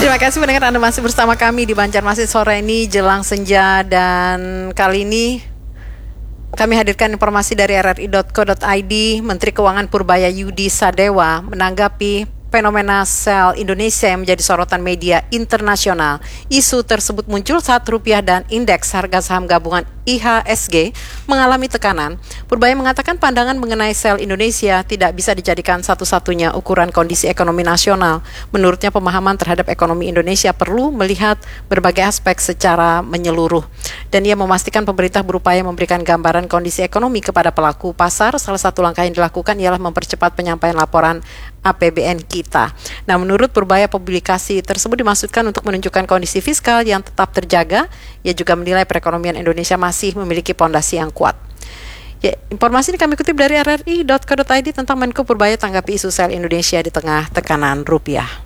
Terima kasih pendengar, Anda masih bersama kami di Banjarmasin sore ini jelang senja, dan kali ini kami hadirkan informasi dari rri.co.id. Menteri Keuangan Purbaya Yudi Sadewa menanggapi fenomena sel Indonesia yang menjadi sorotan media internasional. Isu tersebut muncul saat rupiah dan indeks harga saham gabungan IHSG mengalami tekanan. Purbaya mengatakan pandangan mengenai sel Indonesia tidak bisa dijadikan satu-satunya ukuran kondisi ekonomi nasional. Menurutnya, pemahaman terhadap ekonomi Indonesia perlu melihat berbagai aspek secara menyeluruh. Dan ia memastikan pemerintah berupaya memberikan gambaran kondisi ekonomi kepada pelaku pasar. Salah satu langkah yang dilakukan ialah mempercepat penyampaian laporan APBN kita. Nah, menurut Purbaya, publikasi tersebut dimaksudkan untuk menunjukkan kondisi fiskal yang tetap terjaga. Ia juga menilai perekonomian Indonesia masih memiliki pondasi yang kuat. Ya, informasi ini kami kutip dari rri.co.id tentang Menko Purbaya tanggapi isu sel Indonesia di tengah tekanan rupiah.